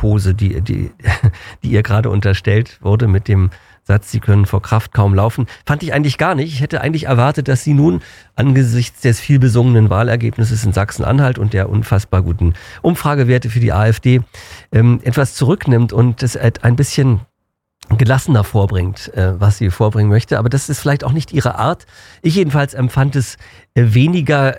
Laufpose, die ihr gerade unterstellt wurde mit dem Satz, Sie können vor Kraft kaum laufen, fand ich eigentlich gar nicht. Ich hätte eigentlich erwartet, dass Sie nun angesichts des vielbesungenen Wahlergebnisses in Sachsen-Anhalt und der unfassbar guten Umfragewerte für die AfD etwas zurücknimmt und es ein bisschen gelassener vorbringt, was sie vorbringen möchte. Aber das ist vielleicht auch nicht ihre Art. Ich jedenfalls empfand es weniger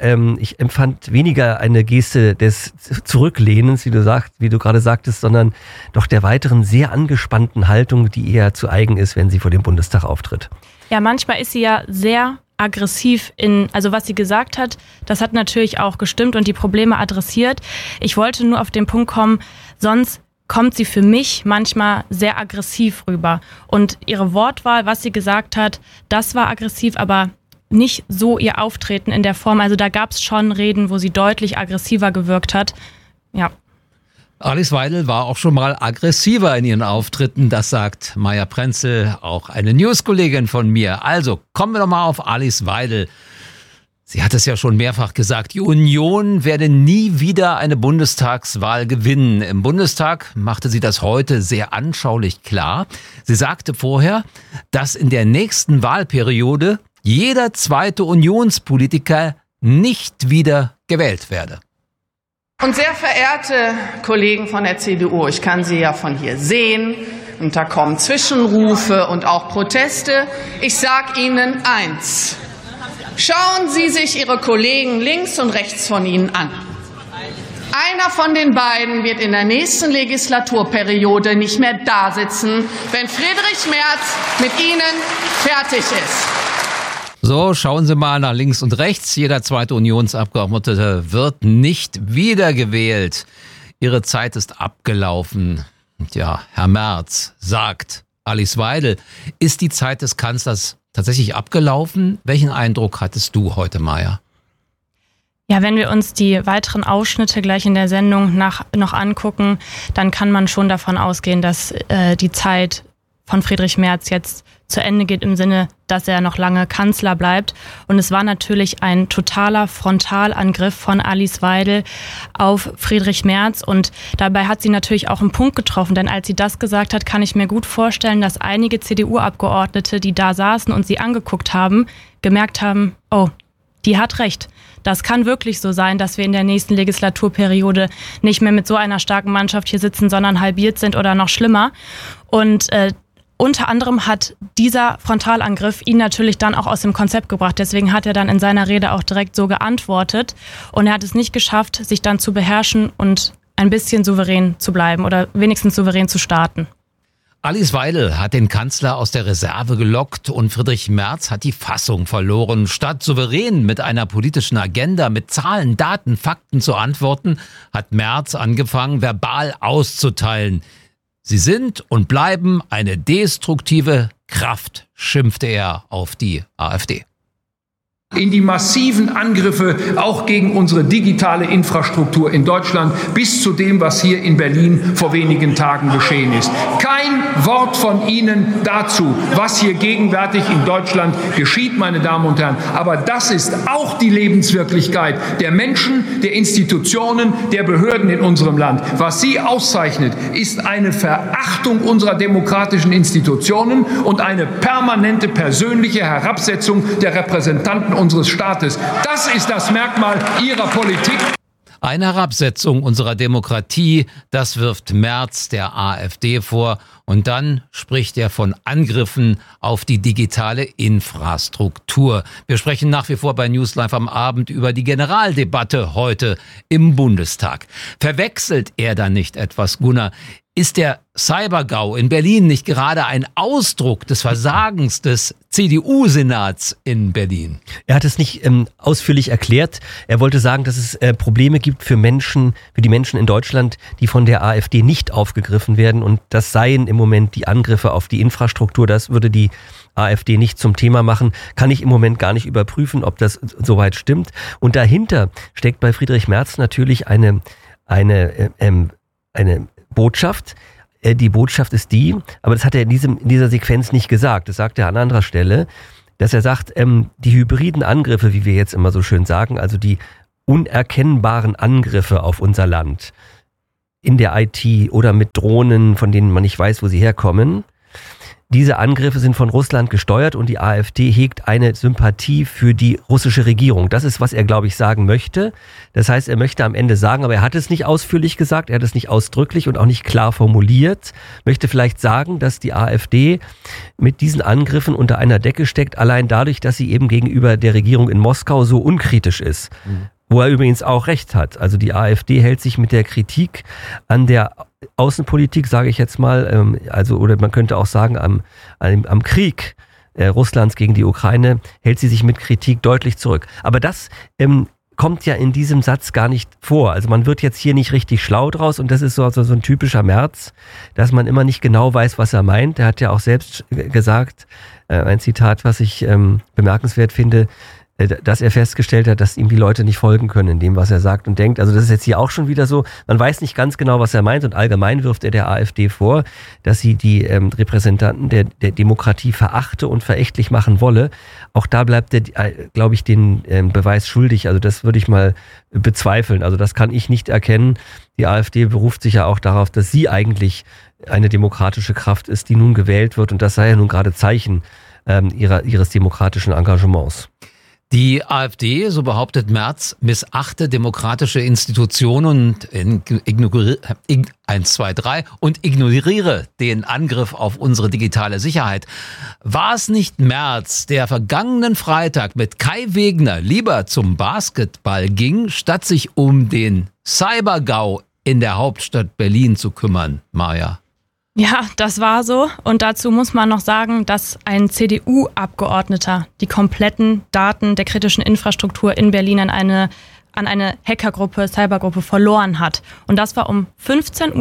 eine Geste des Zurücklehnens, wie du gerade sagtest, sondern doch der weiteren sehr angespannten Haltung, die ihr zu eigen ist, wenn sie vor dem Bundestag auftritt. Ja, manchmal ist sie ja sehr aggressiv also was sie gesagt hat, das hat natürlich auch gestimmt und die Probleme adressiert. Ich wollte nur auf den Punkt kommen, sonst kommt sie für mich manchmal sehr aggressiv rüber. Und ihre Wortwahl, was sie gesagt hat, das war aggressiv, aber nicht so ihr Auftreten in der Form. Also da gab es schon Reden, wo sie deutlich aggressiver gewirkt hat. Ja. Alice Weidel war auch schon mal aggressiver in ihren Auftritten. Das sagt Maja Prenzel, auch eine News-Kollegin von mir. Also kommen wir doch mal auf Alice Weidel. Sie hat es ja schon mehrfach gesagt, die Union werde nie wieder eine Bundestagswahl gewinnen. Im Bundestag machte sie das heute sehr anschaulich klar. Sie sagte vorher, dass in der nächsten Wahlperiode jeder zweite Unionspolitiker nicht wieder gewählt werde. Und sehr verehrte Kollegen von der CDU, ich kann Sie ja von hier sehen und da kommen Zwischenrufe und auch Proteste. Ich sage Ihnen eins. Schauen Sie sich Ihre Kollegen links und rechts von Ihnen an. Einer von den beiden wird in der nächsten Legislaturperiode nicht mehr da sitzen, wenn Friedrich Merz mit Ihnen fertig ist. So, schauen Sie mal nach links und rechts. Jeder zweite Unionsabgeordnete wird nicht wiedergewählt. Ihre Zeit ist abgelaufen. Und ja, Herr Merz sagt, Alice Weidel, ist die Zeit des Kanzlers tatsächlich abgelaufen? Welchen Eindruck hattest du heute, Maja? Ja, wenn wir uns die weiteren Ausschnitte gleich in der Sendung noch angucken, dann kann man schon davon ausgehen, dass die Zeit von Friedrich Merz jetzt zu Ende geht im Sinne, dass er noch lange Kanzler bleibt. Und es war natürlich ein totaler Frontalangriff von Alice Weidel auf Friedrich Merz. Und dabei hat sie natürlich auch einen Punkt getroffen. Denn als sie das gesagt hat, kann ich mir gut vorstellen, dass einige CDU-Abgeordnete, die da saßen und sie angeguckt haben, gemerkt haben, oh, die hat recht. Das kann wirklich so sein, dass wir in der nächsten Legislaturperiode nicht mehr mit so einer starken Mannschaft hier sitzen, sondern halbiert sind oder noch schlimmer. Und unter anderem hat dieser Frontalangriff ihn natürlich dann auch aus dem Konzept gebracht. Deswegen hat er dann in seiner Rede auch direkt so geantwortet. Und er hat es nicht geschafft, sich dann zu beherrschen und ein bisschen souverän zu bleiben oder wenigstens souverän zu starten. Alice Weidel hat den Kanzler aus der Reserve gelockt und Friedrich Merz hat die Fassung verloren. Statt souverän mit einer politischen Agenda, mit Zahlen, Daten, Fakten zu antworten, hat Merz angefangen, verbal auszuteilen. Sie sind und bleiben eine destruktive Kraft, schimpfte er auf die AfD. In die massiven Angriffe auch gegen unsere digitale Infrastruktur in Deutschland bis zu dem, was hier in Berlin vor wenigen Tagen geschehen ist. Kein Wort von Ihnen dazu, was hier gegenwärtig in Deutschland geschieht, meine Damen und Herren. Aber das ist auch die Lebenswirklichkeit der Menschen, der Institutionen, der Behörden in unserem Land. Was sie auszeichnet, ist eine Verachtung unserer demokratischen Institutionen und eine permanente persönliche Herabsetzung der Repräsentanten unseres Staates. Das ist das Merkmal Ihrer Politik. Eine Herabsetzung unserer Demokratie, das wirft Merz der AfD vor. Und dann spricht er von Angriffen auf die digitale Infrastruktur. Wir sprechen nach wie vor bei News Live am Abend über die Generaldebatte heute im Bundestag. Verwechselt er da nicht etwas, Gunnar? Ist der Cybergau in Berlin nicht gerade ein Ausdruck des Versagens des CDU-Senats in Berlin? Er hat es nicht ausführlich erklärt. Er wollte sagen, dass es Probleme gibt für die Menschen in Deutschland, die von der AfD nicht aufgegriffen werden. Und das seien im Moment die Angriffe auf die Infrastruktur. Das würde die AfD nicht zum Thema machen. Kann ich im Moment gar nicht überprüfen, ob das soweit stimmt. Und dahinter steckt bei Friedrich Merz natürlich eine Botschaft. Die Botschaft ist die, aber das hat er in dieser Sequenz nicht gesagt. Das sagt er an anderer Stelle, dass er sagt, die hybriden Angriffe, wie wir jetzt immer so schön sagen, also die unerkennbaren Angriffe auf unser Land, in der IT oder mit Drohnen, von denen man nicht weiß, wo sie herkommen. Diese Angriffe sind von Russland gesteuert und die AfD hegt eine Sympathie für die russische Regierung. Das ist, was er, glaube ich, sagen möchte. Das heißt, er möchte am Ende sagen, aber er hat es nicht ausführlich gesagt, er hat es nicht ausdrücklich und auch nicht klar formuliert, möchte vielleicht sagen, dass die AfD mit diesen Angriffen unter einer Decke steckt, allein dadurch, dass sie eben gegenüber der Regierung in Moskau so unkritisch ist. Wo er übrigens auch recht hat. Also die AfD hält sich mit der Kritik an der Außenpolitik, sage ich jetzt mal, oder man könnte auch sagen, am Krieg Russlands gegen die Ukraine, hält sie sich mit Kritik deutlich zurück. Aber das kommt ja in diesem Satz gar nicht vor. Also man wird jetzt hier nicht richtig schlau draus und das ist so ein typischer Merz, dass man immer nicht genau weiß, was er meint. Er hat ja auch selbst gesagt, ein Zitat, was ich bemerkenswert finde, dass er festgestellt hat, dass ihm die Leute nicht folgen können in dem, was er sagt und denkt. Also das ist jetzt hier auch schon wieder so, man weiß nicht ganz genau, was er meint und allgemein wirft er der AfD vor, dass sie die Repräsentanten der Demokratie verachte und verächtlich machen wolle. Auch da bleibt er, glaube ich, den Beweis schuldig. Also das würde ich mal bezweifeln. Also das kann ich nicht erkennen. Die AfD beruft sich ja auch darauf, dass sie eigentlich eine demokratische Kraft ist, die nun gewählt wird und das sei ja nun gerade Zeichen ihres demokratischen Engagements. Die AfD, so behauptet Merz, missachte demokratische Institutionen und ignoriere den Angriff auf unsere digitale Sicherheit. War es nicht Merz, der vergangenen Freitag mit Kai Wegner lieber zum Basketball ging, statt sich um den Cyber-GAU in der Hauptstadt Berlin zu kümmern, Maja? Ja, das war so. Und dazu muss man noch sagen, dass ein CDU-Abgeordneter die kompletten Daten der kritischen Infrastruktur in Berlin an eine Hackergruppe, Cybergruppe verloren hat. Und das war um 15:35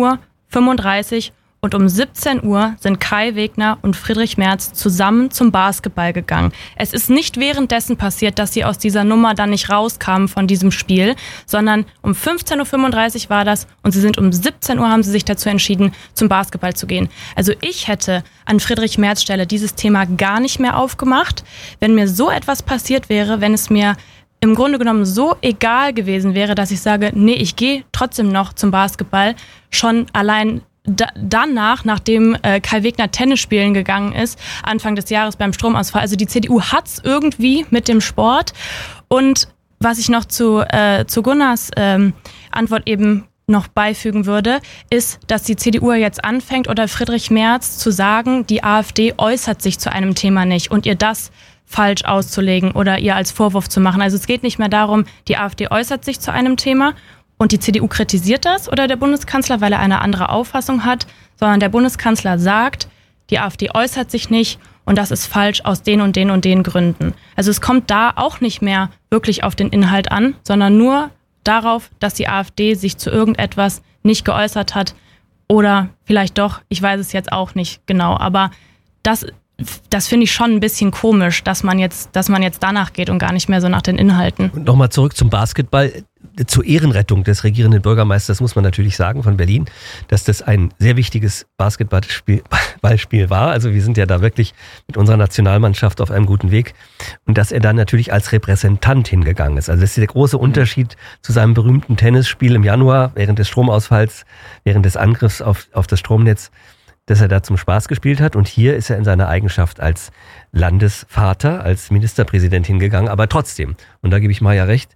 Uhr und um 17 Uhr sind Kai Wegner und Friedrich Merz zusammen zum Basketball gegangen. Es ist nicht währenddessen passiert, dass sie aus dieser Nummer dann nicht rauskamen von diesem Spiel, sondern um 15:35 Uhr war das und sie sind um 17 Uhr haben sie sich dazu entschieden, zum Basketball zu gehen. Also ich hätte an Friedrich Merz Stelle dieses Thema gar nicht mehr aufgemacht, wenn mir so etwas passiert wäre, wenn es mir im Grunde genommen so egal gewesen wäre, dass ich sage, nee, ich gehe trotzdem noch zum Basketball, schon allein danach, nachdem Kai Wegner Tennis spielen gegangen ist, Anfang des Jahres beim Stromausfall. Also die CDU hat's irgendwie mit dem Sport. Und was ich noch zu Gunnars Antwort eben noch beifügen würde, ist, dass die CDU jetzt anfängt oder Friedrich Merz zu sagen, die AfD äußert sich zu einem Thema nicht und ihr das falsch auszulegen oder ihr als Vorwurf zu machen. Also es geht nicht mehr darum, die AfD äußert sich zu einem Thema und die CDU kritisiert das oder der Bundeskanzler, weil er eine andere Auffassung hat, sondern der Bundeskanzler sagt, die AfD äußert sich nicht und das ist falsch aus den und den und den Gründen. Also es kommt da auch nicht mehr wirklich auf den Inhalt an, sondern nur darauf, dass die AfD sich zu irgendetwas nicht geäußert hat oder vielleicht doch, ich weiß es jetzt auch nicht genau, aber das finde ich schon ein bisschen komisch, dass man jetzt danach geht und gar nicht mehr so nach den Inhalten. Und nochmal zurück zum Basketball. Zur Ehrenrettung des regierenden Bürgermeisters muss man natürlich sagen von Berlin, dass das ein sehr wichtiges Basketballspiel war. Also wir sind ja da wirklich mit unserer Nationalmannschaft auf einem guten Weg. Und dass er dann natürlich als Repräsentant hingegangen ist. Also das ist der große Unterschied zu seinem berühmten Tennisspiel im Januar während des Stromausfalls, während des Angriffs auf das Stromnetz, dass er da zum Spaß gespielt hat. Und hier ist er in seiner Eigenschaft als Landesvater, als Ministerpräsident hingegangen. Aber trotzdem, und da gebe ich Maja recht,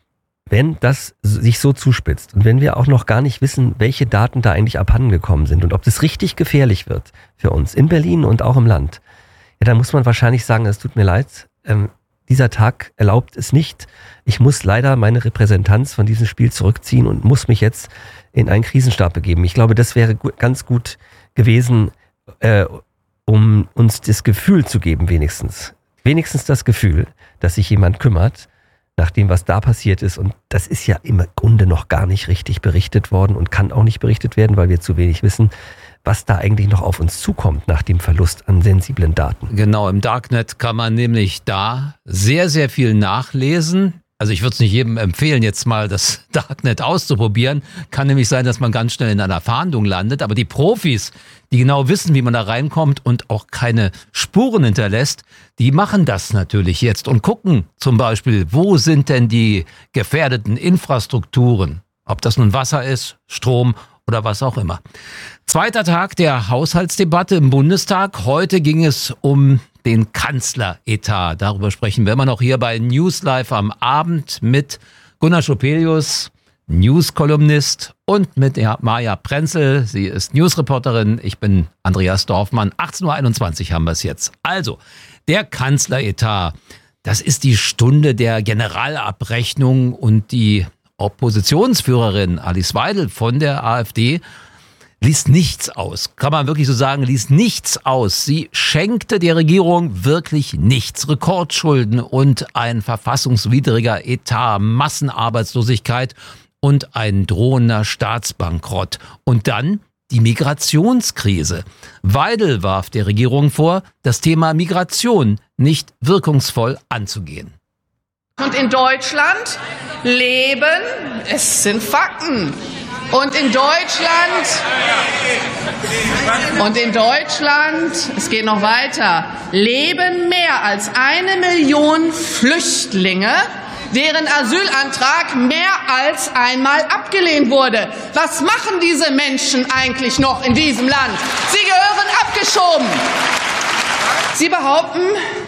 wenn das sich so zuspitzt und wenn wir auch noch gar nicht wissen, welche Daten da eigentlich abhandengekommen sind und ob das richtig gefährlich wird für uns in Berlin und auch im Land, ja, dann muss man wahrscheinlich sagen, es tut mir leid, dieser Tag erlaubt es nicht. Ich muss leider meine Repräsentanz von diesem Spiel zurückziehen und muss mich jetzt in einen Krisenstab begeben. Ich glaube, das wäre ganz gut gewesen, um uns das Gefühl zu geben, wenigstens das Gefühl, dass sich jemand kümmert, nach dem, was da passiert ist. Und das ist ja im Grunde noch gar nicht richtig berichtet worden und kann auch nicht berichtet werden, weil wir zu wenig wissen, was da eigentlich noch auf uns zukommt nach dem Verlust an sensiblen Daten. Genau, im Darknet kann man nämlich da sehr, sehr viel nachlesen. Also ich würde es nicht jedem empfehlen, jetzt mal das Darknet auszuprobieren. Kann nämlich sein, dass man ganz schnell in einer Fahndung landet. Aber die Profis, die genau wissen, wie man da reinkommt und auch keine Spuren hinterlässt, die machen das natürlich jetzt und gucken zum Beispiel, wo sind denn die gefährdeten Infrastrukturen? Ob das nun Wasser ist, Strom oder was auch immer. Zweiter Tag der Haushaltsdebatte im Bundestag. Heute ging es um den Kanzleretat. Darüber sprechen wir immer noch hier bei News Live am Abend mit Gunnar Schopelius, News-Kolumnist, und mit Maja Prenzel. Sie ist Newsreporterin. Ich bin Andreas Dorfmann. 18.21 Uhr haben wir es jetzt. Also, der Kanzleretat. Das ist die Stunde der Generalabrechnung, und die Oppositionsführerin Alice Weidel von der AfD ließ nichts aus. Kann man wirklich so sagen, ließ nichts aus. Sie schenkte der Regierung wirklich nichts. Rekordschulden und ein verfassungswidriger Etat, Massenarbeitslosigkeit und ein drohender Staatsbankrott. Und dann die Migrationskrise. Weidel warf der Regierung vor, das Thema Migration nicht wirkungsvoll anzugehen. Und in Deutschland leben, es sind Fakten, und in Deutschland, es geht noch weiter, leben mehr als 1 Million Flüchtlinge, deren Asylantrag mehr als einmal abgelehnt wurde. Was machen diese Menschen eigentlich noch in diesem Land? Sie gehören abgeschoben. Sie behaupten,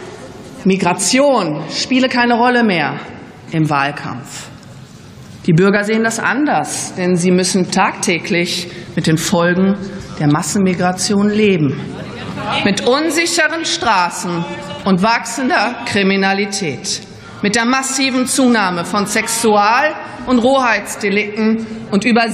Migration spiele keine Rolle mehr im Wahlkampf. Die Bürger sehen das anders, denn sie müssen tagtäglich mit den Folgen der Massenmigration leben. Mit unsicheren Straßen und wachsender Kriminalität. Mit der massiven Zunahme von Sexual- und Rohheitsdelikten und über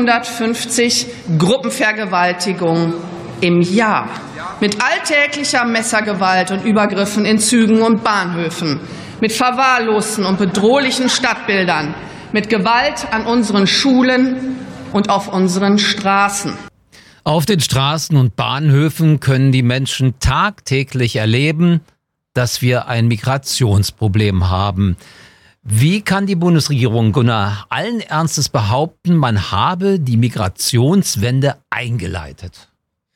750 Gruppenvergewaltigungen im Jahr. Mit alltäglicher Messergewalt und Übergriffen in Zügen und Bahnhöfen. Mit verwahrlosten und bedrohlichen Stadtbildern. Mit Gewalt an unseren Schulen und auf unseren Straßen. Auf den Straßen und Bahnhöfen können die Menschen tagtäglich erleben, dass wir ein Migrationsproblem haben. Wie kann die Bundesregierung, Gunnar, allen Ernstes behaupten, man habe die Migrationswende eingeleitet?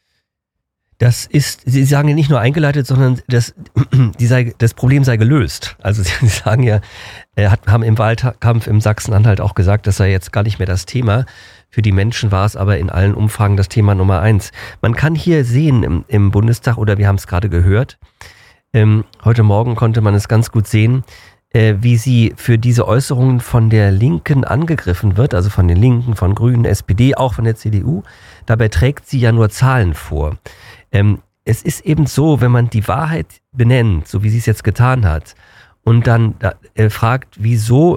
Das ist, Sie sagen ja nicht nur eingeleitet, sondern das Problem sei gelöst. Also Sie sagen ja, haben im Wahlkampf im Sachsen-Anhalt auch gesagt, das sei jetzt gar nicht mehr das Thema. Für die Menschen war es aber in allen Umfragen das Thema Nummer 1. Man kann hier sehen im Bundestag, oder wir haben es gerade gehört, heute Morgen konnte man es ganz gut sehen, wie sie für diese Äußerungen von der Linken angegriffen wird, also von den Linken, von Grünen, SPD, auch von der CDU. Dabei trägt sie ja nur Zahlen vor. Es ist eben so, wenn man die Wahrheit benennt, so wie sie es jetzt getan hat, und dann fragt, wieso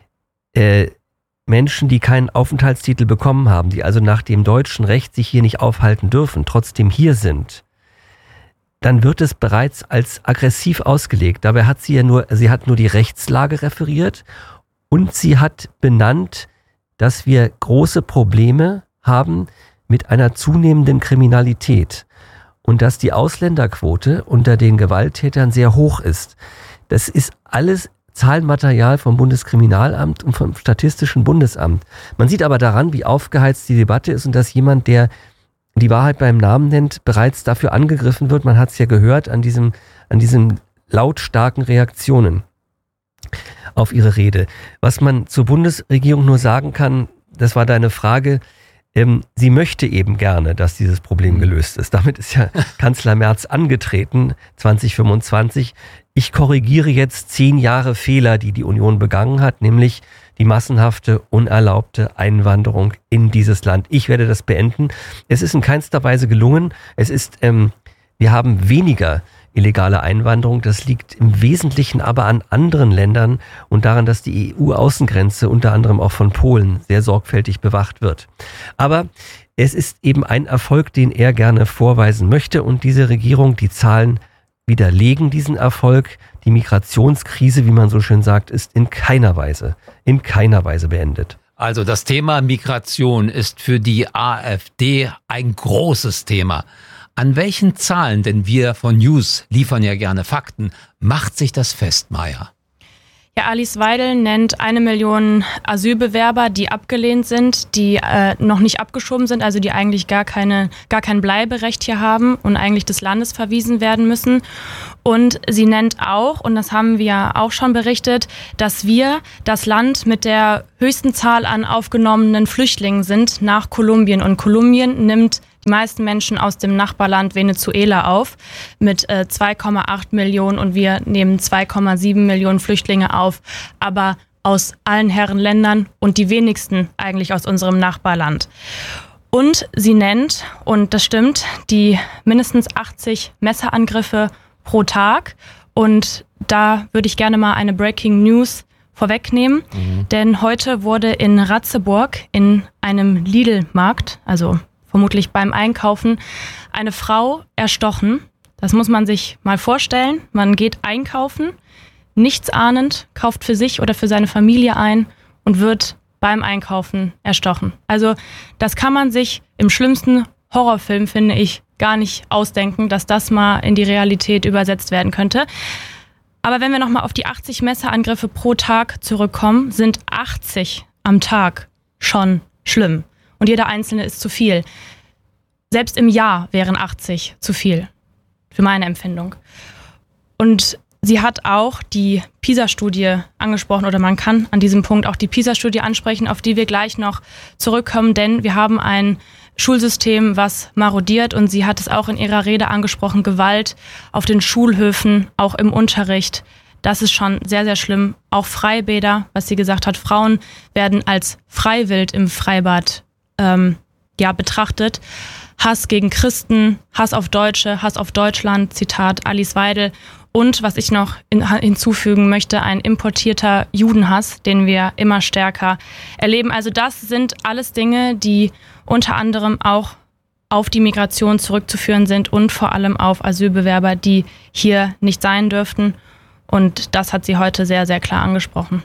Menschen, die keinen Aufenthaltstitel bekommen haben, die also nach dem deutschen Recht sich hier nicht aufhalten dürfen, trotzdem hier sind, dann wird es bereits als aggressiv ausgelegt. Dabei hat sie nur die Rechtslage referiert, und sie hat benannt, dass wir große Probleme haben mit einer zunehmenden Kriminalität und dass die Ausländerquote unter den Gewalttätern sehr hoch ist. Das ist alles Zahlenmaterial vom Bundeskriminalamt und vom Statistischen Bundesamt. Man sieht aber daran, wie aufgeheizt die Debatte ist und dass jemand, der die Wahrheit beim Namen nennt, bereits dafür angegriffen wird. Man hat es ja gehört an diesen lautstarken Reaktionen auf ihre Rede. Was man zur Bundesregierung nur sagen kann, das war deine Frage, sie möchte eben gerne, dass dieses Problem gelöst ist. Damit ist ja Kanzler Merz angetreten, 2025. Ich korrigiere jetzt 10 Jahre Fehler, die die Union begangen hat, nämlich die massenhafte, unerlaubte Einwanderung in dieses Land. Ich werde das beenden. Es ist in keinster Weise gelungen. Wir haben weniger illegale Einwanderung. Das liegt im Wesentlichen aber an anderen Ländern und daran, dass die EU-Außengrenze unter anderem auch von Polen sehr sorgfältig bewacht wird. Aber es ist eben ein Erfolg, den er gerne vorweisen möchte, und diese Regierung, die Zahlen widerlegen diesen Erfolg. Die Migrationskrise, wie man so schön sagt, ist in keiner Weise beendet. Also das Thema Migration ist für die AfD ein großes Thema. An welchen Zahlen, denn wir von News liefern ja gerne Fakten, macht sich das fest, Maja? Ja, Alice Weidel nennt 1 Million Asylbewerber, die abgelehnt sind, die noch nicht abgeschoben sind, also die eigentlich gar kein Bleiberecht hier haben und eigentlich des Landes verwiesen werden müssen. Und sie nennt auch, und das haben wir auch schon berichtet, dass wir das Land mit der höchsten Zahl an aufgenommenen Flüchtlingen sind nach Kolumbien. Und Kolumbien nimmt die meisten Menschen aus dem Nachbarland Venezuela auf mit 2,8 Millionen und wir nehmen 2,7 Millionen Flüchtlinge auf, aber aus allen Herrenländern und die wenigsten eigentlich aus unserem Nachbarland. Und sie nennt, und das stimmt, die mindestens 80 Messerangriffe pro Tag. Und da würde ich gerne mal eine Breaking News vorwegnehmen, denn heute wurde in Ratzeburg in einem Lidl-Markt, also vermutlich beim Einkaufen, eine Frau erstochen. Das muss man sich mal vorstellen. Man geht einkaufen, nichts ahnend, kauft für sich oder für seine Familie ein und wird beim Einkaufen erstochen. Also das kann man sich im schlimmsten Horrorfilm, finde ich, gar nicht ausdenken, dass das mal in die Realität übersetzt werden könnte. Aber wenn wir nochmal auf die 80 Messerangriffe pro Tag zurückkommen, sind 80 am Tag schon schlimm. Und jeder einzelne ist zu viel. Selbst im Jahr wären 80 zu viel, für meine Empfindung. Und sie hat auch die PISA-Studie angesprochen, oder man kann an diesem Punkt auch die PISA-Studie ansprechen, auf die wir gleich noch zurückkommen, denn wir haben ein Schulsystem, was marodiert, und sie hat es auch in ihrer Rede angesprochen, Gewalt auf den Schulhöfen, auch im Unterricht. Das ist schon sehr, sehr schlimm. Auch Freibäder, was sie gesagt hat, Frauen werden als Freiwild im Freibad betrachtet. Hass gegen Christen, Hass auf Deutsche, Hass auf Deutschland, Zitat Alice Weidel. Und was ich noch hinzufügen möchte, ein importierter Judenhass, den wir immer stärker erleben. Also das sind alles Dinge, die unter anderem auch auf die Migration zurückzuführen sind und vor allem auf Asylbewerber, die hier nicht sein dürften. Und das hat sie heute sehr, sehr klar angesprochen.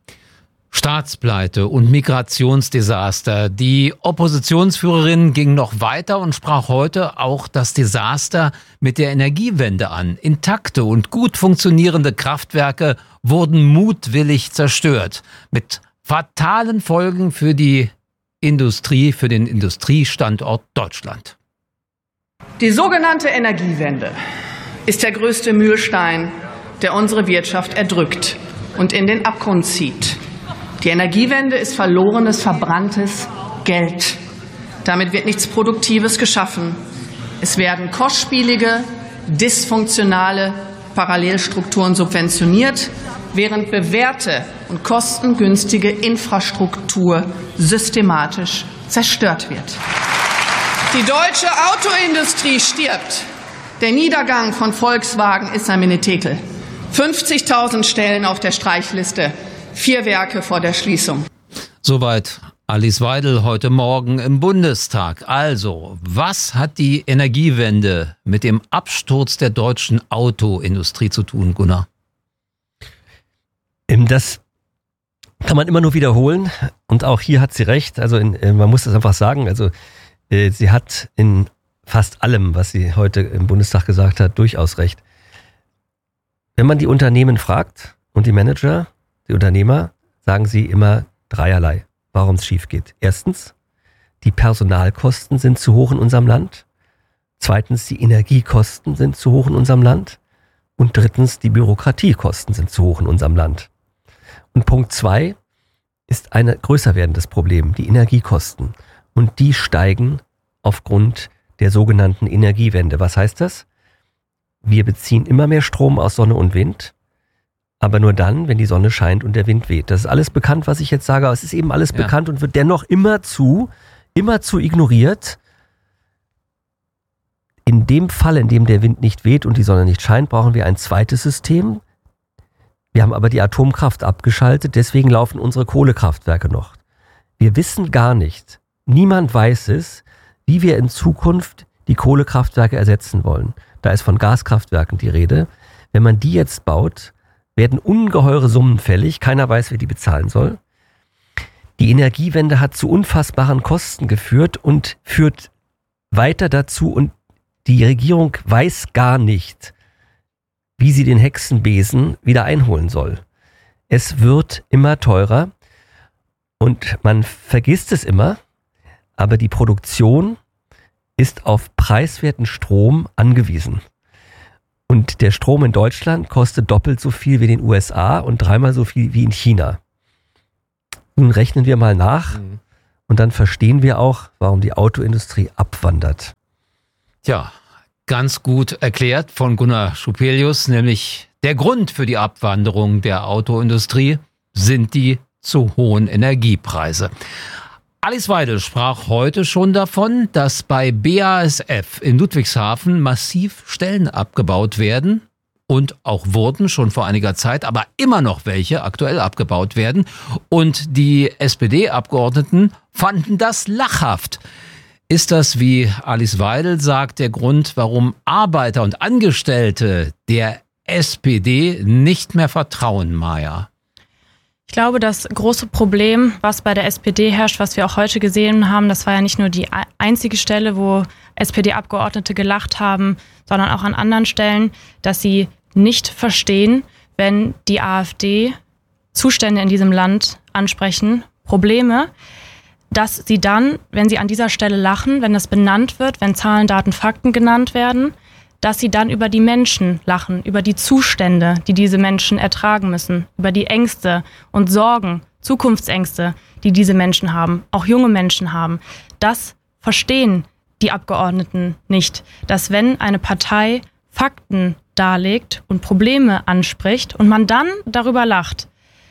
Staatspleite und Migrationsdesaster. Die Oppositionsführerin ging noch weiter und sprach heute auch das Desaster mit der Energiewende an. Intakte und gut funktionierende Kraftwerke wurden mutwillig zerstört. Mit fatalen Folgen für die Industrie, für den Industriestandort Deutschland. Die sogenannte Energiewende ist der größte Mühlstein, der unsere Wirtschaft erdrückt und in den Abgrund zieht. Die Energiewende ist verlorenes, verbranntes Geld. Damit wird nichts Produktives geschaffen. Es werden kostspielige, dysfunktionale Parallelstrukturen subventioniert, während bewährte und kostengünstige Infrastruktur systematisch zerstört wird. Die deutsche Autoindustrie stirbt. Der Niedergang von Volkswagen ist ein Menetekel. 50.000 Stellen auf der Streichliste. 4 Werke vor der Schließung. Soweit Alice Weidel heute Morgen im Bundestag. Also, was hat die Energiewende mit dem Absturz der deutschen Autoindustrie zu tun, Gunnar? Das kann man immer nur wiederholen. Und auch hier hat sie recht. Also man muss das einfach sagen. Also sie hat in fast allem, was sie heute im Bundestag gesagt hat, durchaus recht. Wenn man die Unternehmen fragt und die Manager, die Unternehmer, sagen sie immer dreierlei, warum es schief geht. Erstens, die Personalkosten sind zu hoch in unserem Land. Zweitens, die Energiekosten sind zu hoch in unserem Land. Und drittens, die Bürokratiekosten sind zu hoch in unserem Land. Und Punkt 2 ist ein größer werdendes Problem, die Energiekosten. Und die steigen aufgrund der sogenannten Energiewende. Was heißt das? Wir beziehen immer mehr Strom aus Sonne und Wind. Aber nur dann, wenn die Sonne scheint und der Wind weht. Das ist alles bekannt, was ich jetzt sage, aber es ist eben alles bekannt und wird dennoch immerzu ignoriert. In dem Fall, in dem der Wind nicht weht und die Sonne nicht scheint, brauchen wir ein zweites System. Wir haben aber die Atomkraft abgeschaltet, deswegen laufen unsere Kohlekraftwerke noch. Wir wissen gar nicht, niemand weiß es, wie wir in Zukunft die Kohlekraftwerke ersetzen wollen. Da ist von Gaskraftwerken die Rede. Wenn man die jetzt baut, werden ungeheure Summen fällig. Keiner weiß, wer die bezahlen soll. Die Energiewende hat zu unfassbaren Kosten geführt und führt weiter dazu. Und die Regierung weiß gar nicht, wie sie den Hexenbesen wieder einholen soll. es wird immer teurer und man vergisst es immer, aber die Produktion ist auf preiswerten Strom angewiesen. Und der Strom in Deutschland kostet doppelt so viel wie in den USA und 3-mal so viel wie in China. Nun rechnen wir mal nach und dann verstehen wir auch, warum die Autoindustrie abwandert. Tja, ganz gut erklärt von Gunnar Schupelius, nämlich der Grund für die Abwanderung der Autoindustrie sind die zu hohen Energiepreise. Alice Weidel sprach heute schon davon, dass bei BASF in Ludwigshafen massiv Stellen abgebaut werden und auch wurden schon vor einiger Zeit, aber immer noch welche aktuell abgebaut werden. Und die SPD-Abgeordneten fanden das lachhaft. Ist das, wie Alice Weidel sagt, der Grund, warum Arbeiter und Angestellte der SPD nicht mehr vertrauen, Maja? Ich glaube, das große Problem, was bei der SPD herrscht, was wir auch heute gesehen haben, das war ja nicht nur die einzige Stelle, wo SPD-Abgeordnete gelacht haben, sondern auch an anderen Stellen, dass sie nicht verstehen, wenn die AfD Zustände in diesem Land ansprechen, Probleme, dass sie dann, wenn sie an dieser Stelle lachen, wenn das benannt wird, wenn Zahlen, Daten, Fakten genannt werden, dass sie dann über die Menschen lachen, über die Zustände, die diese Menschen ertragen müssen, über die Ängste und Sorgen, Zukunftsängste, die diese Menschen haben, auch junge Menschen haben. Das verstehen die Abgeordneten nicht, dass wenn eine Partei Fakten darlegt und Probleme anspricht und man dann darüber lacht,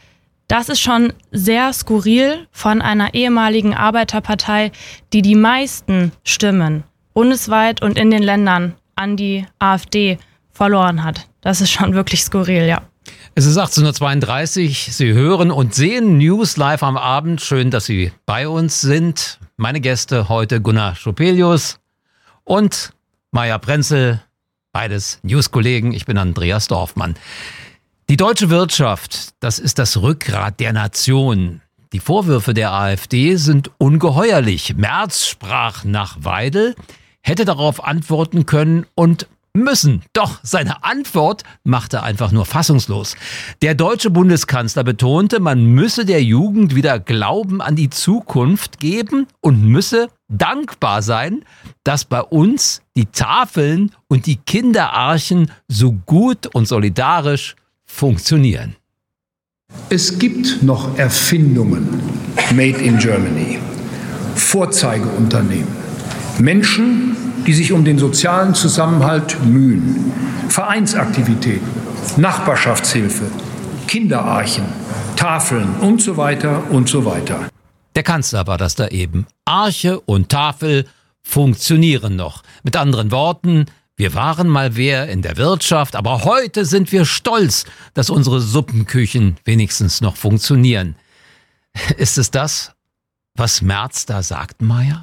das ist schon sehr skurril von einer ehemaligen Arbeiterpartei, die die meisten Stimmen bundesweit und in den Ländern an die AfD verloren hat. Das ist schon wirklich skurril, ja. Es ist 18:32 Uhr. Sie hören und sehen News live am Abend. Schön, dass Sie bei uns sind. Meine Gäste heute Gunnar Schupelius und Maja Prenzel, beides News-Kollegen. Ich bin Andreas Dorfmann. Die deutsche Wirtschaft, das ist das Rückgrat der Nation. Die Vorwürfe der AfD sind ungeheuerlich. Merz sprach nach Weidel, hätte darauf antworten können und müssen. Doch seine Antwort machte einfach nur fassungslos. Der deutsche Bundeskanzler betonte, man müsse der Jugend wieder Glauben an die Zukunft geben und müsse dankbar sein, dass bei uns die Tafeln und die Kinderarchen so gut und solidarisch funktionieren. Es gibt noch Erfindungen made in Germany, Vorzeigeunternehmen, Menschen, die sich um den sozialen Zusammenhalt mühen, Vereinsaktivitäten, Nachbarschaftshilfe, Kinderarchen, Tafeln und so weiter und so weiter. Der Kanzler war das da eben. Arche und Tafel funktionieren noch. Mit anderen Worten, wir waren mal wer in der Wirtschaft, aber heute sind wir stolz, dass unsere Suppenküchen wenigstens noch funktionieren. Ist es das, was Merz da sagt, Maja?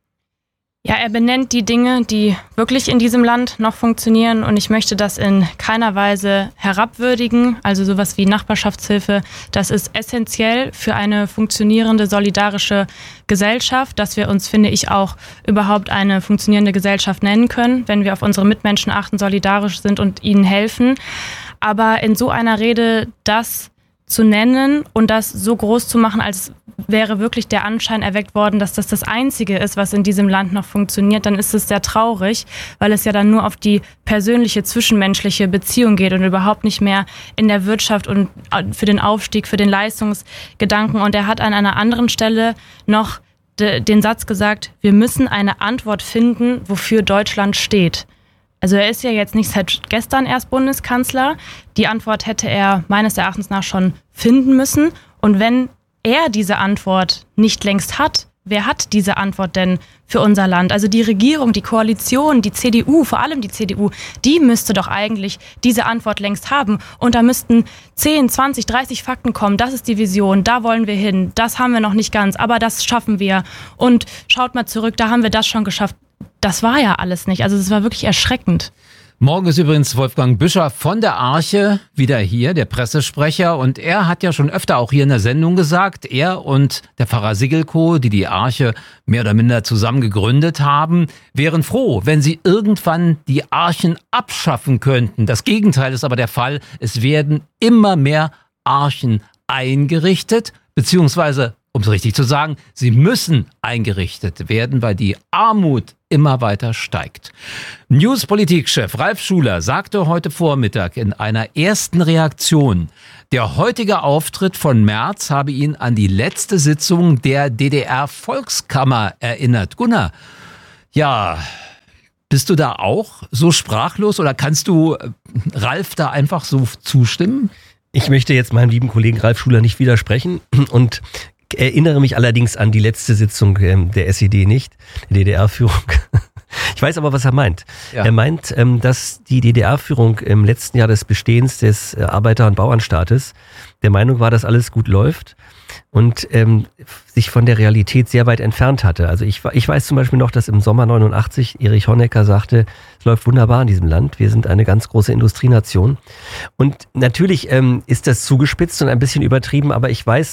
Ja, er benennt die Dinge, die wirklich in diesem Land noch funktionieren und ich möchte das in keiner Weise herabwürdigen, also sowas wie Nachbarschaftshilfe. Das ist essentiell für eine funktionierende, solidarische Gesellschaft, dass wir uns, finde ich, auch überhaupt eine funktionierende Gesellschaft nennen können, wenn wir auf unsere Mitmenschen achten, solidarisch sind und ihnen helfen. Aber in so einer Rede das zu nennen und das so groß zu machen, als wäre wirklich der Anschein erweckt worden, dass das das Einzige ist, was in diesem Land noch funktioniert, dann ist es sehr traurig, weil es ja dann nur auf die persönliche, zwischenmenschliche Beziehung geht und überhaupt nicht mehr in der Wirtschaft und für den Aufstieg, für den Leistungsgedanken. Und er hat an einer anderen Stelle noch den Satz gesagt, wir müssen eine Antwort finden, wofür Deutschland steht. Also er ist ja jetzt nicht seit gestern erst Bundeskanzler. Die Antwort hätte er meines Erachtens nach schon finden müssen. Und wenn er diese Antwort nicht längst hat, wer hat diese Antwort denn für unser Land? Also die Regierung, die Koalition, die CDU, vor allem die CDU, die müsste doch eigentlich diese Antwort längst haben. Und da müssten 10, 20, 30 Fakten kommen. Das ist die Vision, da wollen wir hin. Das haben wir noch nicht ganz, aber das schaffen wir. Und schaut mal zurück, da haben wir das schon geschafft. Das war ja alles nicht. Also es war wirklich erschreckend. Morgen ist übrigens Wolfgang Büscher von der Arche wieder hier, der Pressesprecher. Und er hat ja schon öfter auch hier in der Sendung gesagt, er und der Pfarrer Sigelko, die die Arche mehr oder minder zusammen gegründet haben, wären froh, wenn sie irgendwann die Archen abschaffen könnten. Das Gegenteil ist aber der Fall. Es werden immer mehr Archen eingerichtet, beziehungsweise, um es richtig zu sagen, sie müssen eingerichtet werden, weil die Armut immer weiter steigt. News-Politik-Chef Ralf Schuler sagte heute Vormittag in einer ersten Reaktion, der heutige Auftritt von Merz habe ihn an die letzte Sitzung der DDR-Volkskammer erinnert. Gunnar, ja, bist du da auch so sprachlos oder kannst du Ralf da einfach so zustimmen? Ich möchte jetzt meinem lieben Kollegen Ralf Schuler nicht widersprechen und erinnere mich allerdings an die letzte Sitzung der SED nicht, der DDR-Führung. Ich weiß aber, was er meint. Ja. Er meint, dass die DDR-Führung im letzten Jahr des Bestehens des Arbeiter- und Bauernstaates der Meinung war, dass alles gut läuft und sich von der Realität sehr weit entfernt hatte. Also ich weiß zum Beispiel noch, dass im Sommer 89 Erich Honecker sagte, es läuft wunderbar in diesem Land, wir sind eine ganz große Industrienation. Und natürlich ist das zugespitzt und ein bisschen übertrieben, aber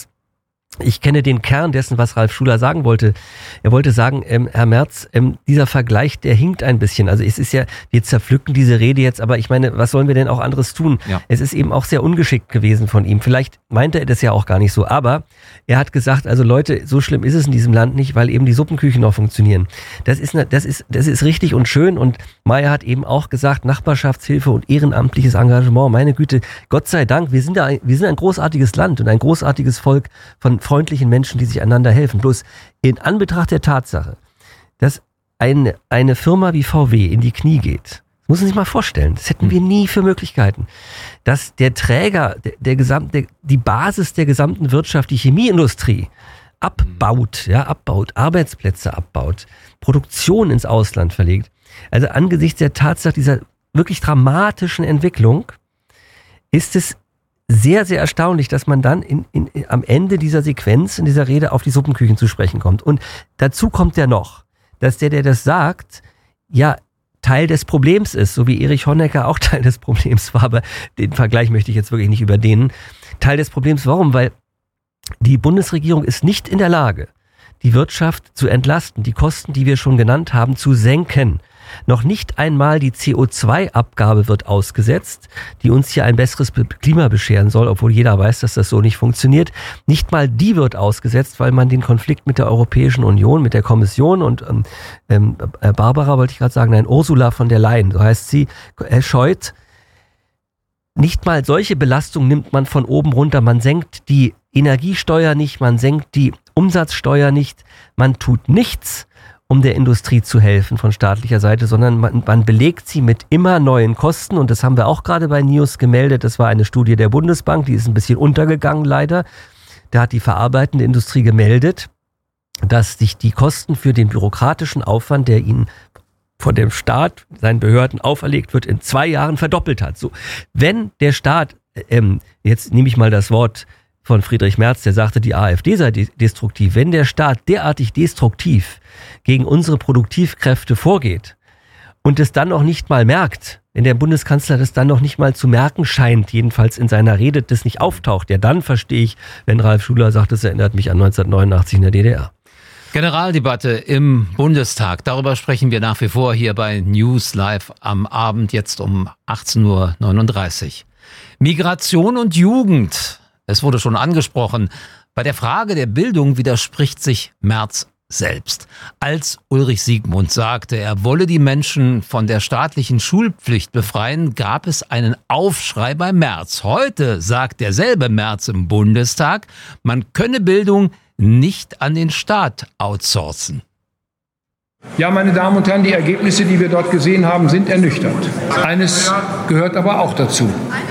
ich kenne den Kern dessen, was Ralf Schuler sagen wollte. Er wollte sagen, Herr Merz, dieser Vergleich, der hinkt ein bisschen. Also es ist ja, wir zerpflücken diese Rede jetzt, aber ich meine, was sollen wir denn auch anderes tun? Ja. Es ist eben auch sehr ungeschickt gewesen von ihm. Vielleicht meinte er das ja auch gar nicht so, aber er hat gesagt, also Leute, so schlimm ist es in diesem Land nicht, weil eben die Suppenküchen noch funktionieren. Das ist richtig und schön und Mayer hat eben auch gesagt, Nachbarschaftshilfe und ehrenamtliches Engagement, meine Güte, Gott sei Dank, wir sind ein großartiges Land und ein großartiges Volk von freundlichen Menschen, die sich einander helfen. Bloß in Anbetracht der Tatsache, dass eine Firma wie VW in die Knie geht, das muss man sich mal vorstellen, das hätten wir nie für Möglichkeiten, dass der Träger, die Basis der gesamten Wirtschaft, die Chemieindustrie, abbaut, Arbeitsplätze abbaut, Produktion ins Ausland verlegt. Also angesichts der Tatsache dieser wirklich dramatischen Entwicklung ist es sehr, sehr erstaunlich, dass man dann am Ende dieser Sequenz, in dieser Rede auf die Suppenküchen zu sprechen kommt. Und dazu kommt ja noch, dass der das sagt, ja, Teil des Problems ist, so wie Erich Honecker auch Teil des Problems war, aber den Vergleich möchte ich jetzt wirklich nicht überdehnen. Teil des Problems, warum? Weil die Bundesregierung ist nicht in der Lage, die Wirtschaft zu entlasten, die Kosten, die wir schon genannt haben, zu senken. Noch nicht einmal die CO2-Abgabe wird ausgesetzt, die uns hier ein besseres Klima bescheren soll, obwohl jeder weiß, dass das so nicht funktioniert. Nicht mal die wird ausgesetzt, weil man den Konflikt mit der Europäischen Union, mit der Kommission und Barbara wollte ich gerade sagen, nein, Ursula von der Leyen, so heißt sie, scheut. Nicht mal solche Belastungen nimmt man von oben runter. Man senkt die Energiesteuer nicht, man senkt die Umsatzsteuer nicht, man tut nichts, um der Industrie zu helfen von staatlicher Seite, sondern man belegt sie mit immer neuen Kosten und das haben wir auch gerade bei News gemeldet. Das war eine Studie der Bundesbank, die ist ein bisschen untergegangen leider. Da hat die verarbeitende Industrie gemeldet, dass sich die Kosten für den bürokratischen Aufwand, der ihnen von dem Staat, seinen Behörden auferlegt wird, in 2 Jahren verdoppelt hat. So, wenn der Staat, jetzt nehme ich mal das Wort von Friedrich Merz, der sagte, die AfD sei destruktiv. Wenn der Staat derartig destruktiv gegen unsere Produktivkräfte vorgeht und es dann noch nicht mal merkt, wenn der Bundeskanzler das dann noch nicht mal zu merken scheint, jedenfalls in seiner Rede das nicht auftaucht, ja dann verstehe ich, wenn Ralf Schuler sagt, es erinnert mich an 1989 in der DDR. Generaldebatte im Bundestag. Darüber sprechen wir nach wie vor hier bei News Live am Abend, jetzt um 18:39 Uhr. Migration und Jugend. Es wurde schon angesprochen. Bei der Frage der Bildung widerspricht sich Merz selbst. Als Ulrich Siegmund sagte, er wolle die Menschen von der staatlichen Schulpflicht befreien, gab es einen Aufschrei bei Merz. Heute sagt derselbe Merz im Bundestag, man könne Bildung nicht an den Staat outsourcen. Ja, meine Damen und Herren, die Ergebnisse, die wir dort gesehen haben, sind ernüchternd. Eines gehört aber auch dazu.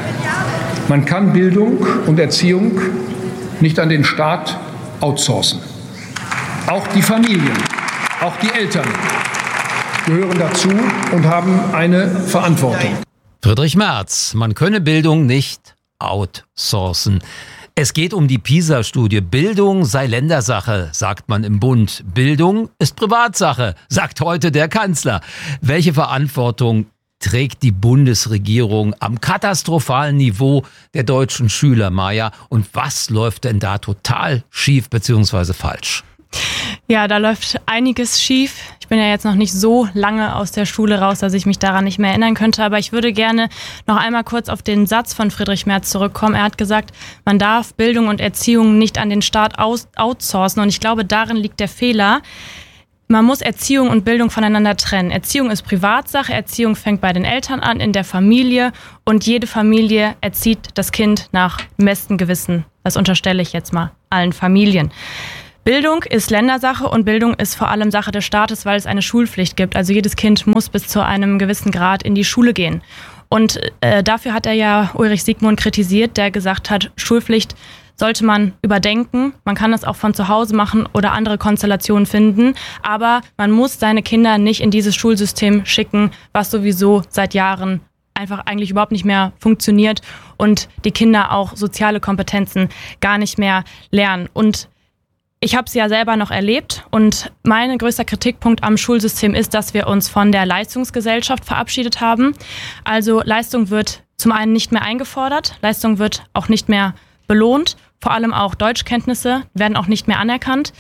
Man kann Bildung und Erziehung nicht an den Staat outsourcen. Auch die Familien, auch die Eltern gehören dazu und haben eine Verantwortung. Friedrich Merz, man könne Bildung nicht outsourcen. Es geht um die PISA-Studie. Bildung sei Ländersache, sagt man im Bund. Bildung ist Privatsache, sagt heute der Kanzler. Welche Verantwortung trägt die Bundesregierung am katastrophalen Niveau der deutschen Schüler, Maja? Und was läuft denn da total schief bzw. falsch? Ja, da läuft einiges schief. Ich bin ja jetzt noch nicht so lange aus der Schule raus, dass ich mich daran nicht mehr erinnern könnte. Aber ich würde gerne noch einmal kurz auf den Satz von Friedrich Merz zurückkommen. Er hat gesagt, man darf Bildung und Erziehung nicht an den Staat outsourcen. Und ich glaube, darin liegt der Fehler. Man muss Erziehung und Bildung voneinander trennen. Erziehung ist Privatsache. Erziehung fängt bei den Eltern an, in der Familie. Und jede Familie erzieht das Kind nach bestem Gewissen. Das unterstelle ich jetzt mal allen Familien. Bildung ist Ländersache und Bildung ist vor allem Sache des Staates, weil es eine Schulpflicht gibt. Also jedes Kind muss bis zu einem gewissen Grad in die Schule gehen. Und dafür hat er ja Ulrich Siegmund kritisiert, der gesagt hat, Schulpflicht sollte man überdenken. Man kann das auch von zu Hause machen oder andere Konstellationen finden. Aber man muss seine Kinder nicht in dieses Schulsystem schicken, was sowieso seit Jahren einfach eigentlich überhaupt nicht mehr funktioniert und die Kinder auch soziale Kompetenzen gar nicht mehr lernen. Und ich habe es ja selber noch erlebt und mein größter Kritikpunkt am Schulsystem ist, dass wir uns von der Leistungsgesellschaft verabschiedet haben. Also Leistung wird zum einen nicht mehr eingefordert, Leistung wird auch nicht mehr belohnt, vor allem auch Deutschkenntnisse werden auch nicht mehr anerkannt.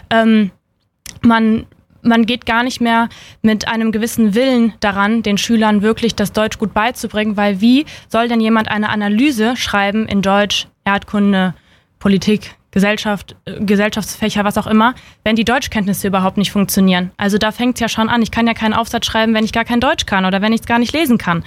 Man geht gar nicht mehr mit einem gewissen Willen daran, den Schülern wirklich das Deutsch gut beizubringen, weil wie soll denn jemand eine Analyse schreiben in Deutsch, Erdkunde, Politik, Gesellschaftsfächer, was auch immer, wenn die Deutschkenntnisse überhaupt nicht funktionieren. Also da fängt es ja schon an. Ich kann ja keinen Aufsatz schreiben, wenn ich gar kein Deutsch kann oder wenn ich es gar nicht lesen kann.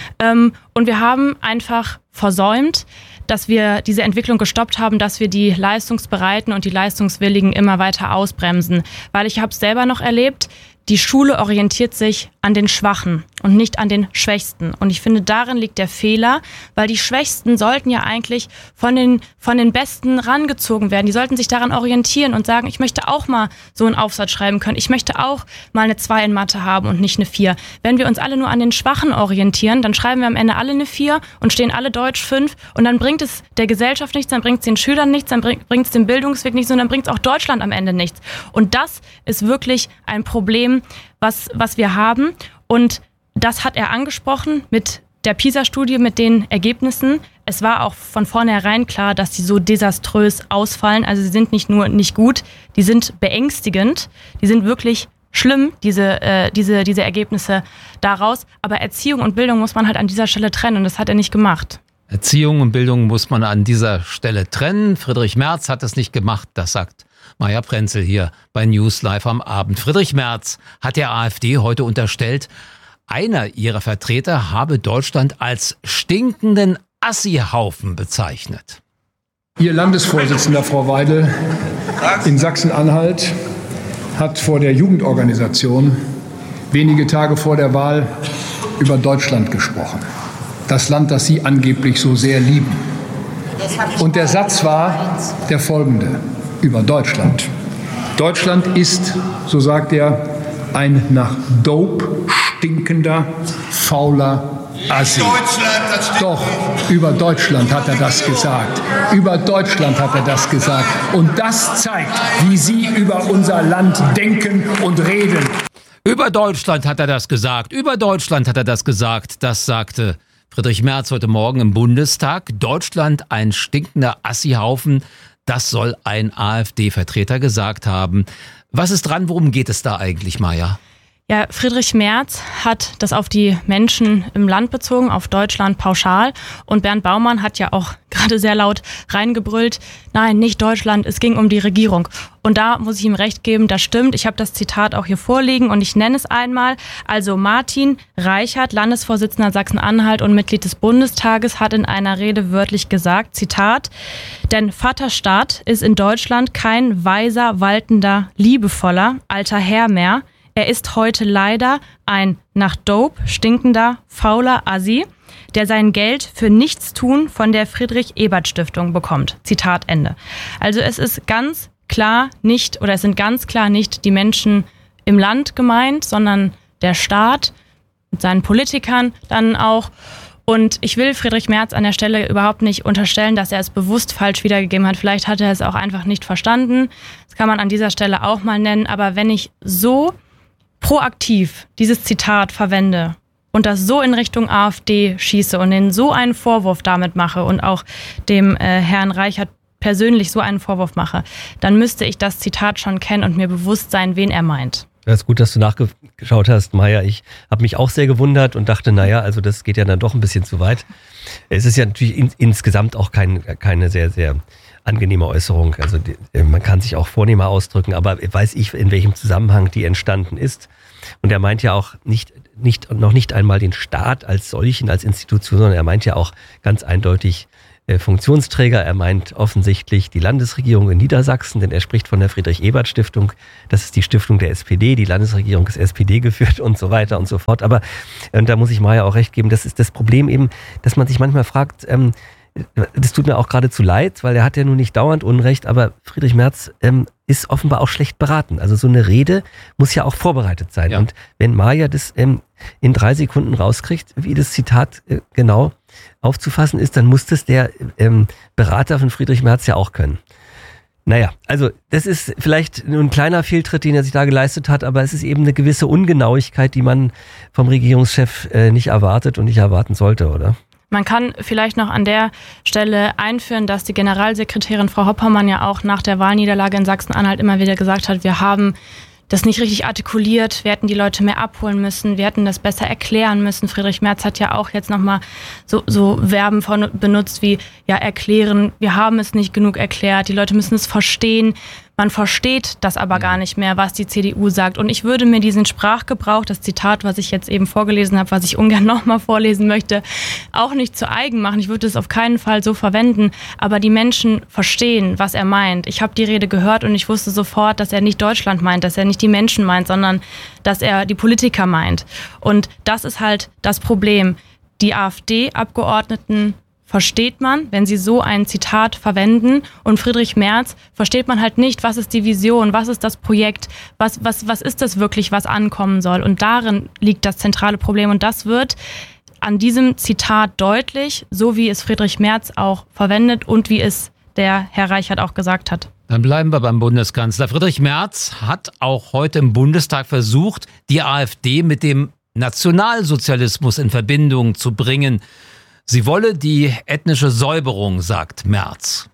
Und wir haben einfach versäumt, dass wir diese Entwicklung gestoppt haben, dass wir die Leistungsbereiten und die Leistungswilligen immer weiter ausbremsen. Weil ich habe es selber noch erlebt, die Schule orientiert sich an den Schwachen und nicht an den Schwächsten. Und ich finde, darin liegt der Fehler, weil die Schwächsten sollten ja eigentlich von den Besten rangezogen werden. Die sollten sich daran orientieren und sagen, ich möchte auch mal so einen Aufsatz schreiben können. Ich möchte auch mal eine 2 in Mathe haben und nicht eine 4. Wenn wir uns alle nur an den Schwachen orientieren, dann schreiben wir am Ende alle eine 4 und stehen alle Deutsch 5. Und dann bringt es der Gesellschaft nichts, dann bringt es den Schülern nichts, dann bringt es dem Bildungsweg nichts und dann bringt es auch Deutschland am Ende nichts. Und das ist wirklich ein Problem, was wir haben. Und das hat er angesprochen mit der PISA-Studie, mit den Ergebnissen. Es war auch von vornherein klar, dass die so desaströs ausfallen. Also sie sind nicht nur nicht gut, die sind beängstigend, die sind wirklich schlimm, diese Ergebnisse daraus. Aber Erziehung und Bildung muss man halt an dieser Stelle trennen und das hat er nicht gemacht. Erziehung und Bildung muss man an dieser Stelle trennen. Friedrich Merz hat es nicht gemacht, das sagt Maja Prenzel hier bei News Live am Abend. Friedrich Merz hat der AfD heute unterstellt, einer ihrer Vertreter habe Deutschland als stinkenden Assihaufen bezeichnet. Ihr Landesvorsitzender, Frau Weidel, in Sachsen-Anhalt hat vor der Jugendorganisation wenige Tage vor der Wahl über Deutschland gesprochen. Das Land, das Sie angeblich so sehr lieben. Und der Satz war der folgende über Deutschland. Deutschland ist, so sagt er, ein nach Dope stinkender, fauler Assi. Doch, über Deutschland hat er das gesagt. Über Deutschland hat er das gesagt. Und das zeigt, wie Sie über unser Land denken und reden. Über Deutschland hat er das gesagt. Über Deutschland hat er das gesagt. Das sagte Friedrich Merz heute Morgen im Bundestag. Deutschland ein stinkender Assihaufen. Das soll ein AfD-Vertreter gesagt haben. Was ist dran? Worum geht es da eigentlich, Maja? Ja, Friedrich Merz hat das auf die Menschen im Land bezogen, auf Deutschland pauschal. Und Bernd Baumann hat ja auch gerade sehr laut reingebrüllt, nein, nicht Deutschland, es ging um die Regierung. Und da muss ich ihm recht geben, das stimmt. Ich habe das Zitat auch hier vorliegen und ich nenne es einmal. Also Martin Reichert, Landesvorsitzender Sachsen-Anhalt und Mitglied des Bundestages, hat in einer Rede wörtlich gesagt, Zitat, denn Vaterstaat ist in Deutschland kein weiser, waltender, liebevoller, alter Herr mehr. Er ist heute leider ein nach Dope stinkender, fauler Assi, der sein Geld für Nichtstun von der Friedrich-Ebert-Stiftung bekommt. Zitat Ende. Also es ist ganz klar nicht, oder es sind ganz klar nicht die Menschen im Land gemeint, sondern der Staat mit seinen Politikern dann auch. Und ich will Friedrich Merz an der Stelle überhaupt nicht unterstellen, dass er es bewusst falsch wiedergegeben hat. Vielleicht hat er es auch einfach nicht verstanden. Das kann man an dieser Stelle auch mal nennen. Aber wenn ich so proaktiv dieses Zitat verwende und das so in Richtung AfD schieße und den so einen Vorwurf damit mache und auch dem Herrn Reichert persönlich so einen Vorwurf mache, dann müsste ich das Zitat schon kennen und mir bewusst sein, wen er meint. Das ist gut, dass du nachgeschaut hast, Maja. Ich habe mich auch sehr gewundert und dachte, also das geht ja dann doch ein bisschen zu weit. Es ist ja natürlich insgesamt auch keine sehr, sehr angenehme Äußerung. Also man kann sich auch vornehmer ausdrücken, aber weiß ich, in welchem Zusammenhang die entstanden ist. Und er meint ja auch noch nicht einmal den Staat als solchen, als Institution, sondern er meint ja auch ganz eindeutig Funktionsträger. Er meint offensichtlich die Landesregierung in Niedersachsen, denn er spricht von der Friedrich-Ebert-Stiftung. Das ist die Stiftung der SPD, die Landesregierung ist SPD geführt und so weiter und so fort. Aber, und da muss ich Maja auch recht geben, das ist das Problem eben, dass man sich manchmal fragt, das tut mir auch geradezu leid, weil er hat ja nun nicht dauernd Unrecht, aber Friedrich Merz ist offenbar auch schlecht beraten. Also so eine Rede muss ja auch vorbereitet sein. Ja. Und wenn Maja das in 3 Sekunden rauskriegt, wie das Zitat genau aufzufassen ist, dann muss das der Berater von Friedrich Merz ja auch können. Naja, also das ist vielleicht nur ein kleiner Fehltritt, den er sich da geleistet hat, aber es ist eben eine gewisse Ungenauigkeit, die man vom Regierungschef nicht erwartet und nicht erwarten sollte, oder? Man kann vielleicht noch an der Stelle einführen, dass die Generalsekretärin Frau Hoppermann ja auch nach der Wahlniederlage in Sachsen-Anhalt immer wieder gesagt hat, wir haben das nicht richtig artikuliert, wir hätten die Leute mehr abholen müssen, wir hätten das besser erklären müssen. Friedrich Merz hat ja auch jetzt nochmal so Verben benutzt wie, ja, erklären, wir haben es nicht genug erklärt, die Leute müssen es verstehen. Man versteht das aber gar nicht mehr, was die CDU sagt. Und ich würde mir diesen Sprachgebrauch, das Zitat, was ich jetzt eben vorgelesen habe, was ich ungern nochmal vorlesen möchte, auch nicht zu eigen machen. Ich würde es auf keinen Fall so verwenden. Aber die Menschen verstehen, was er meint. Ich habe die Rede gehört und ich wusste sofort, dass er nicht Deutschland meint, dass er nicht die Menschen meint, sondern dass er die Politiker meint. Und das ist halt das Problem. Die AfD-Abgeordneten versteht man, wenn sie so ein Zitat verwenden, und Friedrich Merz versteht man halt nicht, was ist die Vision, was ist das Projekt, was ist das wirklich, was ankommen soll. Und darin liegt das zentrale Problem, und das wird an diesem Zitat deutlich, so wie es Friedrich Merz auch verwendet und wie es der Herr Reichert auch gesagt hat. Dann bleiben wir beim Bundeskanzler. Friedrich Merz hat auch heute im Bundestag versucht, die AfD mit dem Nationalsozialismus in Verbindung zu bringen. Sie wolle die ethnische Säuberung, sagt Merz.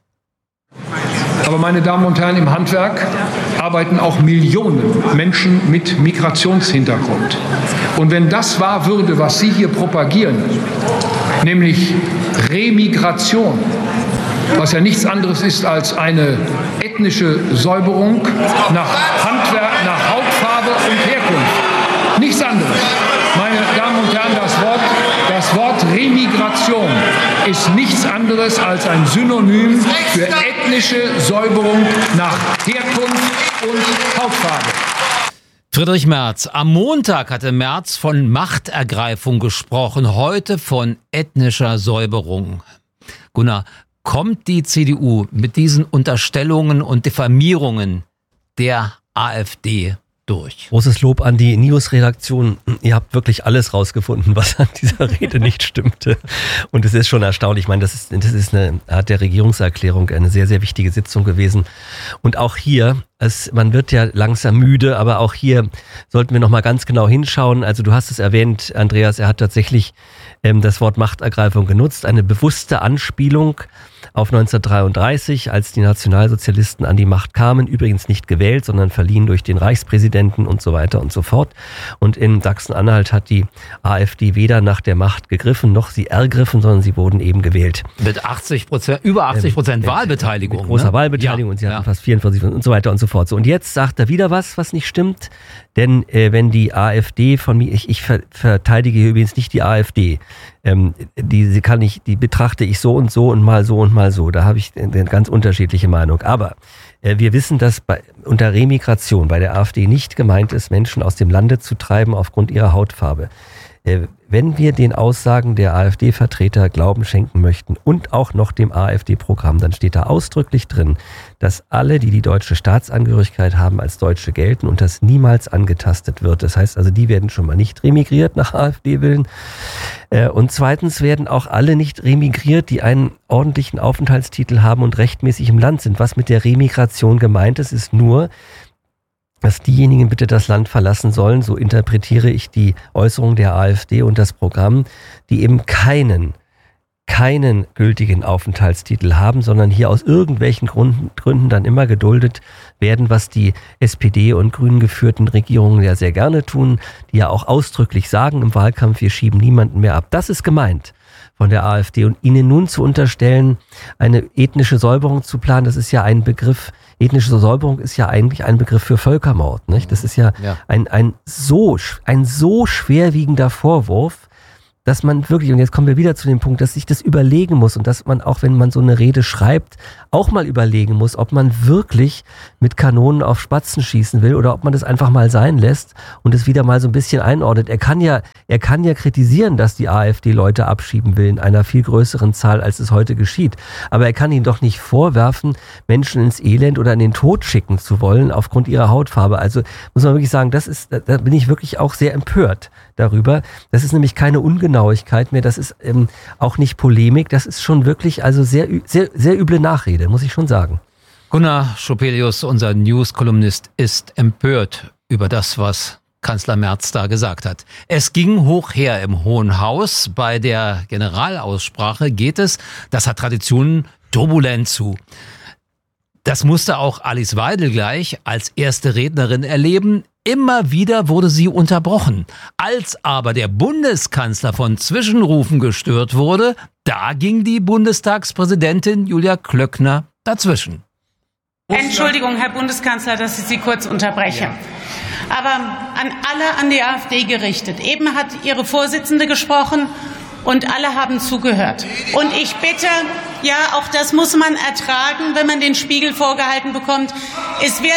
Aber meine Damen und Herren, im Handwerk arbeiten auch Millionen Menschen mit Migrationshintergrund. Und wenn das wahr würde, was Sie hier propagieren, nämlich Remigration, was ja nichts anderes ist als eine ethnische Säuberung nach Handwerk, nach Hautfarbe und Herkunft. Nichts anderes. Meine Damen und Herren, das Wort Remigration ist nichts anderes als ein Synonym für ethnische Säuberung nach Herkunft und Hautfarbe. Friedrich Merz. Am Montag hatte Merz von Machtergreifung gesprochen, heute von ethnischer Säuberung. Gunnar, kommt die CDU mit diesen Unterstellungen und Diffamierungen der AfD durch? Großes Lob an die News-Redaktion. Ihr habt wirklich alles rausgefunden, was an dieser Rede nicht stimmte. Und es ist schon erstaunlich. Ich meine, das ist eine Art der Regierungserklärung, eine sehr, sehr wichtige Sitzung gewesen. Und auch hier, man wird ja langsam müde, aber auch hier sollten wir nochmal ganz genau hinschauen. Also du hast es erwähnt, Andreas, er hat tatsächlich das Wort Machtergreifung genutzt, eine bewusste Anspielung auf 1933, als die Nationalsozialisten an die Macht kamen, übrigens nicht gewählt, sondern verliehen durch den Reichspräsidenten und so weiter und so fort. Und in Sachsen-Anhalt hat die AfD weder nach der Macht gegriffen, noch sie ergriffen, sondern sie wurden eben gewählt. Mit 80%, über 80% Wahlbeteiligung. Mit großer Wahlbeteiligung, und sie hatten fast 44% und so weiter und so fort. So, und jetzt sagt er wieder was nicht stimmt, denn wenn die AfD von mir, ich verteidige hier übrigens nicht die AfD, die betrachte ich so und so und mal so und mal so. Da habe ich eine ganz unterschiedliche Meinung. Aber wir wissen, dass unter Remigration bei der AfD nicht gemeint ist, Menschen aus dem Lande zu treiben aufgrund ihrer Hautfarbe. Wenn wir den Aussagen der AfD-Vertreter Glauben schenken möchten und auch noch dem AfD-Programm, dann steht da ausdrücklich drin, dass alle, die deutsche Staatsangehörigkeit haben, als Deutsche gelten und das niemals angetastet wird. Das heißt also, die werden schon mal nicht remigriert nach AfD-Willen. Und zweitens werden auch alle nicht remigriert, die einen ordentlichen Aufenthaltstitel haben und rechtmäßig im Land sind. Was mit der Remigration gemeint ist, ist nur, dass diejenigen bitte das Land verlassen sollen, so interpretiere ich die Äußerung der AfD und das Programm, die eben keinen keinen gültigen Aufenthaltstitel haben, sondern hier aus irgendwelchen Gründen dann immer geduldet werden, was die SPD und Grünen geführten Regierungen ja sehr gerne tun, die ja auch ausdrücklich sagen im Wahlkampf, wir schieben niemanden mehr ab. Das ist gemeint von der AfD. Und ihnen nun zu unterstellen, eine ethnische Säuberung zu planen, das ist ja ein Begriff, ethnische Säuberung ist ja eigentlich ein Begriff für Völkermord, nicht? Das ist ja. Ein so schwerwiegender Vorwurf, dass man wirklich, und jetzt kommen wir wieder zu dem Punkt, dass sich das überlegen muss und dass man auch, wenn man so eine Rede schreibt, auch mal überlegen muss, ob man wirklich mit Kanonen auf Spatzen schießen will oder ob man das einfach mal sein lässt und es wieder mal so ein bisschen einordnet. Er kann ja kritisieren, dass die AfD Leute abschieben will in einer viel größeren Zahl, als es heute geschieht. Aber er kann ihnen doch nicht vorwerfen, Menschen ins Elend oder in den Tod schicken zu wollen aufgrund ihrer Hautfarbe. Also muss man wirklich sagen, da bin ich wirklich auch sehr empört darüber. Das ist nämlich keine Ungenauigkeit mehr, das ist auch nicht Polemik, das ist schon wirklich also sehr, sehr, sehr üble Nachrede, muss ich schon sagen. Gunnar Schopelius, unser News-Kolumnist, ist empört über das, was Kanzler Merz da gesagt hat. Es ging hoch her im Hohen Haus. Bei der Generalaussprache geht es, das hat Traditionen, turbulent zu. Das musste auch Alice Weidel gleich als erste Rednerin erleben. Immer wieder wurde sie unterbrochen. Als aber der Bundeskanzler von Zwischenrufen gestört wurde, da ging die Bundestagspräsidentin Julia Klöckner dazwischen. Entschuldigung, Herr Bundeskanzler, dass ich Sie kurz unterbreche. Aber an die AfD gerichtet. Eben hat Ihre Vorsitzende gesprochen und alle haben zugehört. Und ich bitte, ja, auch das muss man ertragen, wenn man den Spiegel vorgehalten bekommt. Es wird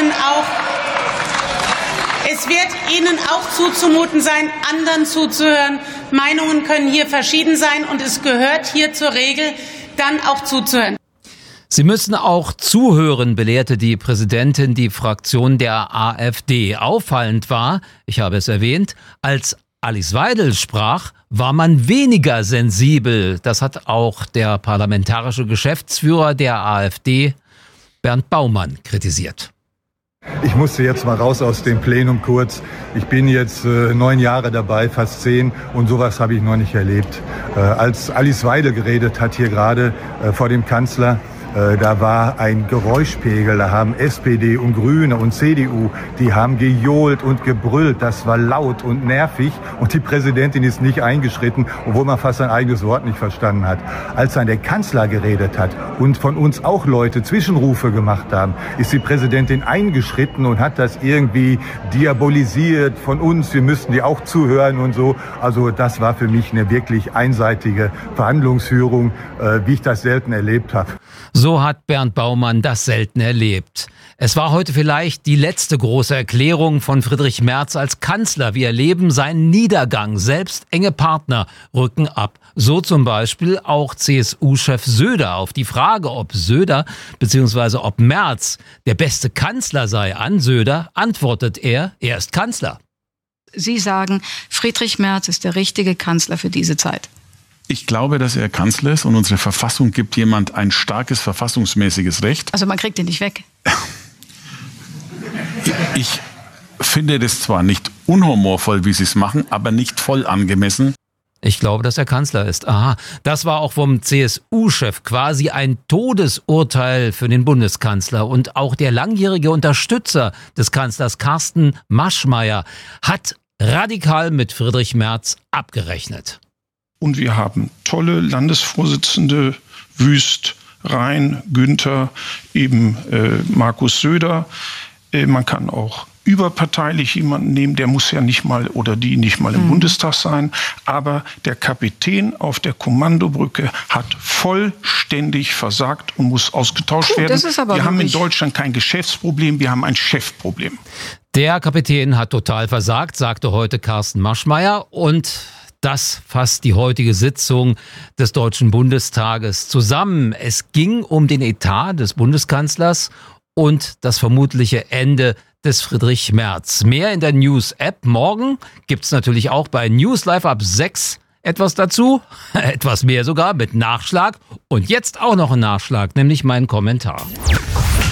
Ihnen auch zuzumuten sein, anderen zuzuhören. Meinungen können hier verschieden sein und es gehört hier zur Regel, dann auch zuzuhören. Sie müssen auch zuhören, belehrte die Präsidentin die Fraktion der AfD. Auffallend war, ich habe es erwähnt, als Alice Weidel sprach, war man weniger sensibel. Das hat auch der parlamentarische Geschäftsführer der AfD, Bernd Baumann, kritisiert. Ich musste jetzt mal raus aus dem Plenum kurz. Ich bin jetzt 9 Jahre dabei, fast 10, und sowas habe ich noch nicht erlebt. Als Alice Weidel geredet hat hier gerade vor dem Kanzler, da war ein Geräuschpegel, da haben SPD und Grüne und CDU, die haben gejohlt und gebrüllt, das war laut und nervig und die Präsidentin ist nicht eingeschritten, obwohl man fast sein eigenes Wort nicht verstanden hat. Als dann der Kanzler geredet hat und von uns auch Leute Zwischenrufe gemacht haben, ist die Präsidentin eingeschritten und hat das irgendwie diabolisiert von uns, wir müssten die auch zuhören und so. Also das war für mich eine wirklich einseitige Verhandlungsführung, wie ich das selten erlebt habe. So hat Bernd Baumann das selten erlebt. Es war heute vielleicht die letzte große Erklärung von Friedrich Merz als Kanzler. Wir erleben seinen Niedergang. Selbst enge Partner rücken ab. So zum Beispiel auch CSU-Chef Söder. Auf die Frage, ob Söder bzw. ob Merz der beste Kanzler sei an Söder, antwortet er ist Kanzler. Sie sagen, Friedrich Merz ist der richtige Kanzler für diese Zeit. Ich glaube, dass er Kanzler ist und unsere Verfassung gibt jemand ein starkes verfassungsmäßiges Recht. Also man kriegt ihn nicht weg. Ich finde das zwar nicht unhumorvoll, wie Sie es machen, aber nicht voll angemessen. Ich glaube, dass er Kanzler ist. Aha, das war auch vom CSU-Chef quasi ein Todesurteil für den Bundeskanzler. Und auch der langjährige Unterstützer des Kanzlers Carsten Maschmeyer hat radikal mit Friedrich Merz abgerechnet. Und wir haben tolle Landesvorsitzende, Wüst, Rhein, Günther, eben Markus Söder. Man kann auch überparteilich jemanden nehmen, der muss ja nicht mal oder die nicht mal im Bundestag sein. Aber der Kapitän auf der Kommandobrücke hat vollständig versagt und muss ausgetauscht werden. Das ist aber wir haben in Deutschland kein Geschäftsproblem, wir haben ein Chefproblem. Der Kapitän hat total versagt, sagte heute Carsten Maschmeyer, und das fasst die heutige Sitzung des Deutschen Bundestages zusammen. Es ging um den Etat des Bundeskanzlers und das vermutliche Ende des Friedrich Merz. Mehr in der News-App. Morgen gibt's natürlich auch bei News Live ab 6 etwas dazu. Etwas mehr sogar mit Nachschlag. Und jetzt auch noch ein Nachschlag, nämlich mein Kommentar.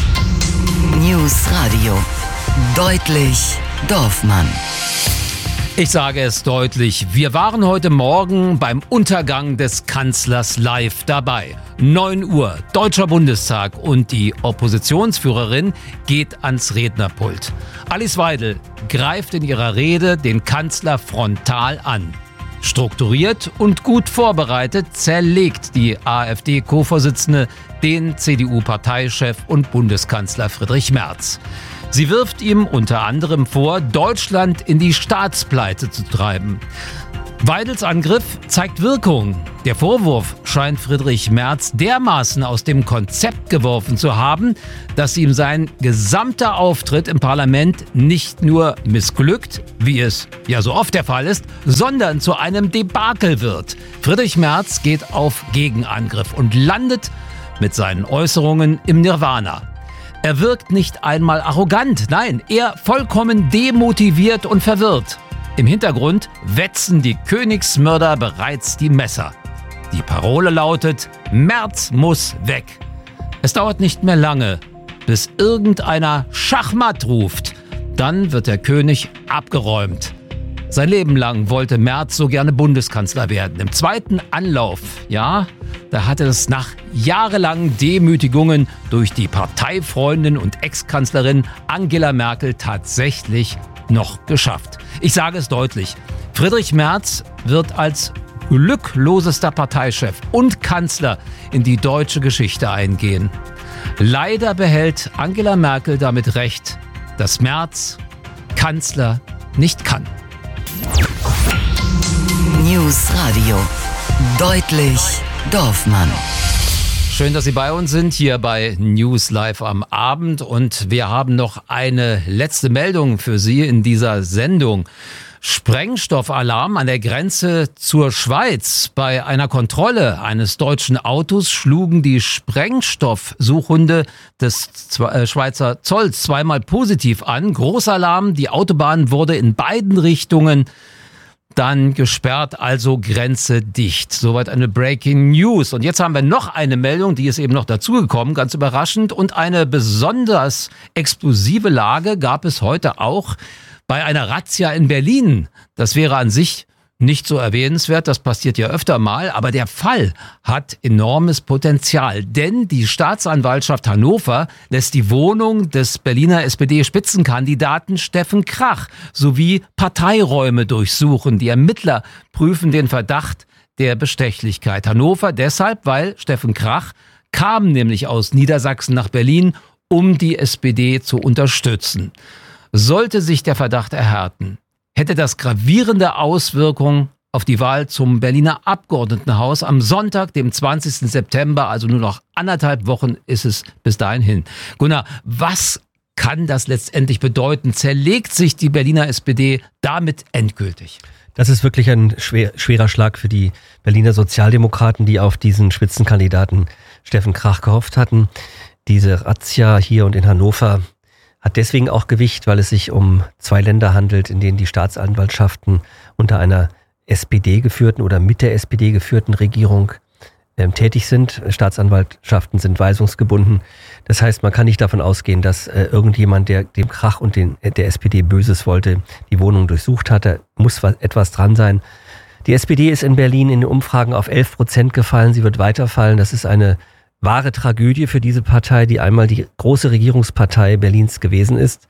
News Radio. Deutlich Dorfmann. Ich sage es deutlich, wir waren heute Morgen beim Untergang des Kanzlers live dabei. 9 Uhr, Deutscher Bundestag und die Oppositionsführerin geht ans Rednerpult. Alice Weidel greift in ihrer Rede den Kanzler frontal an. Strukturiert und gut vorbereitet zerlegt die AfD-Co-Vorsitzende den CDU-Parteichef und Bundeskanzler Friedrich Merz. Sie wirft ihm unter anderem vor, Deutschland in die Staatspleite zu treiben. Weidels Angriff zeigt Wirkung. Der Vorwurf scheint Friedrich Merz dermaßen aus dem Konzept geworfen zu haben, dass ihm sein gesamter Auftritt im Parlament nicht nur missglückt, wie es ja so oft der Fall ist, sondern zu einem Debakel wird. Friedrich Merz geht auf Gegenangriff und landet mit seinen Äußerungen im Nirvana. Er wirkt nicht einmal arrogant, nein, eher vollkommen demotiviert und verwirrt. Im Hintergrund wetzen die Königsmörder bereits die Messer. Die Parole lautet, Merz muss weg. Es dauert nicht mehr lange, bis irgendeiner Schachmatt ruft. Dann wird der König abgeräumt. Sein Leben lang wollte Merz so gerne Bundeskanzler werden. Im zweiten Anlauf, ja, da hat er es nach jahrelangen Demütigungen durch die Parteifreundin und Ex-Kanzlerin Angela Merkel tatsächlich noch geschafft. Ich sage es deutlich, Friedrich Merz wird als glücklosester Parteichef und Kanzler in die deutsche Geschichte eingehen. Leider behält Angela Merkel damit recht, dass Merz Kanzler nicht kann. News Radio. Deutlich Dorfmann. Schön, dass Sie bei uns sind, hier bei News Live am Abend. Und wir haben noch eine letzte Meldung für Sie in dieser Sendung. Sprengstoffalarm an der Grenze zur Schweiz. Bei einer Kontrolle eines deutschen Autos schlugen die Sprengstoffsuchhunde des Schweizer Zolls zweimal positiv an. Großalarm, die Autobahn wurde in beiden Richtungen dann gesperrt, also Grenze dicht. Soweit eine Breaking News. Und jetzt haben wir noch eine Meldung, die ist eben noch dazugekommen, ganz überraschend. Und eine besonders explosive Lage gab es heute auch bei einer Razzia in Berlin. Das wäre an sich nicht so erwähnenswert, das passiert ja öfter mal, aber der Fall hat enormes Potenzial, denn die Staatsanwaltschaft Hannover lässt die Wohnung des Berliner SPD-Spitzenkandidaten Steffen Krach sowie Parteiräume durchsuchen. Die Ermittler prüfen den Verdacht der Bestechlichkeit. Hannover deshalb, weil Steffen Krach kam nämlich aus Niedersachsen nach Berlin, um die SPD zu unterstützen. Sollte sich der Verdacht erhärten, hätte das gravierende Auswirkungen auf die Wahl zum Berliner Abgeordnetenhaus am Sonntag, dem 20. September, also nur noch 1,5 Wochen ist es bis dahin hin. Gunnar, was kann das letztendlich bedeuten? Zerlegt sich die Berliner SPD damit endgültig? Das ist wirklich ein schwerer Schlag für die Berliner Sozialdemokraten, die auf diesen Spitzenkandidaten Steffen Krach gehofft hatten. Diese Razzia hier und in Hannover hat deswegen auch Gewicht, weil es sich um 2 Länder handelt, in denen die Staatsanwaltschaften unter einer SPD geführten oder mit der SPD geführten Regierung tätig sind. Staatsanwaltschaften sind weisungsgebunden. Das heißt, man kann nicht davon ausgehen, dass irgendjemand, der dem Krach und der SPD Böses wollte, die Wohnung durchsucht hat. Da muss etwas dran sein. Die SPD ist in Berlin in den Umfragen auf 11% gefallen. Sie wird weiterfallen. Das ist eine wahre Tragödie für diese Partei, die einmal die große Regierungspartei Berlins gewesen ist,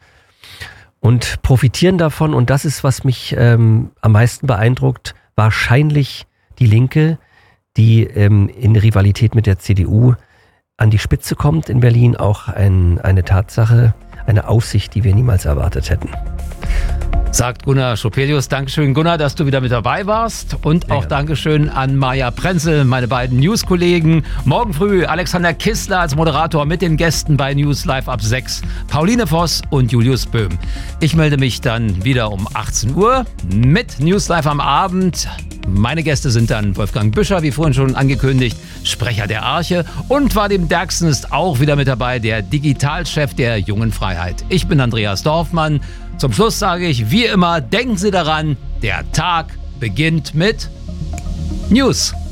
und profitieren davon, und das ist, was mich am meisten beeindruckt, wahrscheinlich die Linke, die in Rivalität mit der CDU an die Spitze kommt in Berlin, auch eine Tatsache, eine Aussicht, die wir niemals erwartet hätten. Sagt Gunnar Schopelius. Dankeschön, Gunnar, dass du wieder mit dabei warst. Und auch Dankeschön an Maja Prenzel, meine beiden News-Kollegen. Morgen früh Alexander Kissler als Moderator mit den Gästen bei News Live ab 6. Pauline Voss und Julius Böhm. Ich melde mich dann wieder um 18 Uhr mit News Live am Abend. Meine Gäste sind dann Wolfgang Büscher, wie vorhin schon angekündigt, Sprecher der Arche. Und Vadim Derksen ist auch wieder mit dabei, der Digitalchef der Jungen Freiheit. Ich bin Andreas Dorfmann. Zum Schluss sage ich, wie immer, denken Sie daran, der Tag beginnt mit News.